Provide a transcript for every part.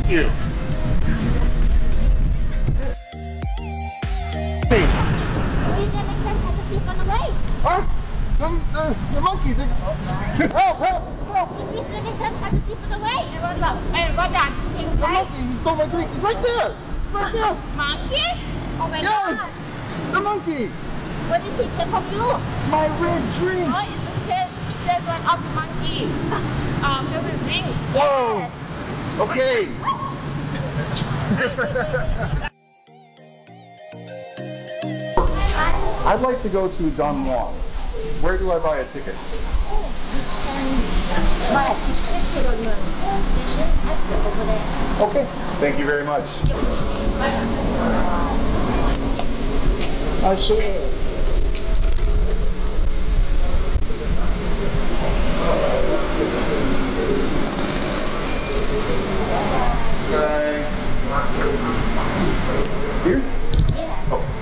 you. Hey. We're gonna catch the thief on the way. Huh? The monkeys are... Help, help, help! We're gonna catch the thief on the way. Hey, what that? The monkey, he stole my drink. He's right there. Right there. Monkey? Oh my Yes! god. The monkey! What did he take from you? My red drink! Oh, it's the third one of the monkey. Favorite drinks. Whoa! Yes. Okay. I'd like to go to Don Juan. Where do I buy a ticket? Buy a ticket to the station over there. Okay. Thank you very much. Oh shit. Here? Yeah. Oh.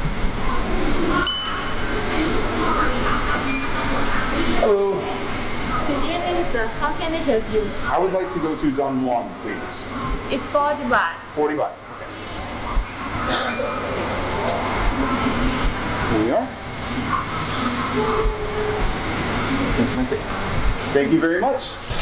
Hello. Good evening, sir. How can I help you? I would like to go to Don Juan, please. It's 40 baht. 40 baht. Okay. Here we are. Thank you very much.